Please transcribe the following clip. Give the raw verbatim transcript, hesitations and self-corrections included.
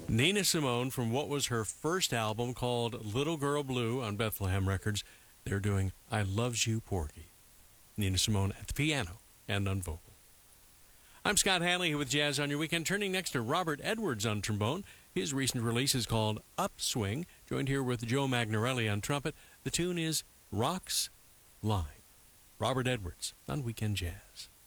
Nina Simone from what was her first album called Little Girl Blue on Bethlehem Records. They're doing I Loves You, Porgy. Nina Simone at the piano and on vocal. I'm Scott Hanley here with Jazz on Your Weekend. Turning next to Robert Edwards on trombone. His recent release is called Upswing. Joined here with Joe Magnarelli on trumpet. The tune is Rock's Line. Robert Edwards on Weekend Jazz.